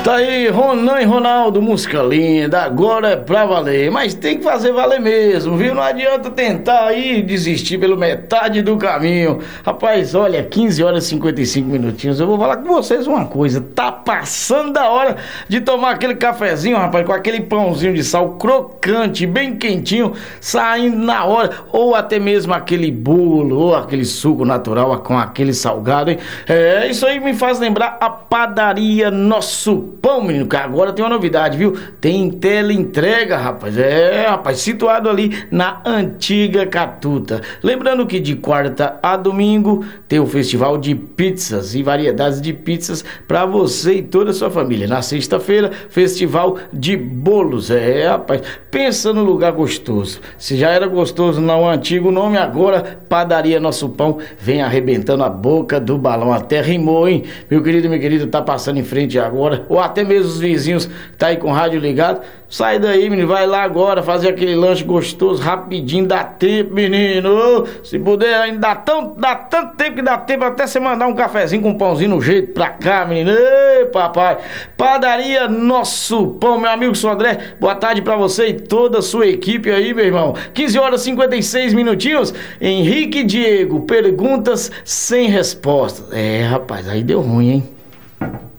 Tá aí, Ronan e Ronaldo, música linda, agora é pra valer, mas tem que fazer valer mesmo, viu? Não adianta tentar aí desistir pela metade do caminho. Rapaz, olha, 15 horas e 55 minutinhos, eu vou falar com vocês uma coisa, tá passando da hora de tomar aquele cafezinho, rapaz, com aquele pãozinho de sal crocante, bem quentinho, saindo na hora, ou até mesmo aquele bolo, ou aquele suco natural com aquele salgado, hein? É, isso aí me faz lembrar a padaria Nosso Pão, menino, que agora tem uma novidade, viu? Tem teleentrega, rapaz. É, rapaz, situado ali na antiga Catuta. Lembrando que de quarta a domingo tem o festival de pizzas e variedades de pizzas para você e toda a sua família. Na sexta-feira, festival de bolos. É, rapaz, pensa no lugar gostoso. Se já era gostoso no antigo nome, agora padaria Nosso Pão vem arrebentando a boca do balão. Até rimou, hein? Meu querido, tá passando em frente agora, ou até mesmo os vizinhos tá aí com o rádio ligado, sai daí, menino, vai lá agora fazer aquele lanche gostoso, rapidinho, dá tempo, menino, se puder ainda dá tanto tempo que dá tempo até você mandar um cafezinho com um pãozinho no jeito pra cá, menino. Ei, papai, padaria Nosso Pão, meu amigo Sou André, boa tarde pra você e toda a sua equipe aí, meu irmão. 15 horas e 56 minutinhos, Henrique e Diego, perguntas sem respostas. É, rapaz, aí deu ruim, hein?